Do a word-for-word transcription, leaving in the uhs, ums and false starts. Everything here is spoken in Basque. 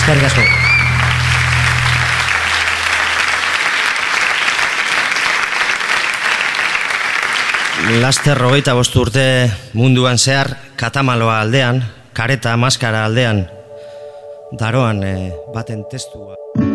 Eskerrik asko. Laster hogeita bost urte munduan zehar, katamaloa aldean, kareta, maskara aldean, daroan eh, baten testua.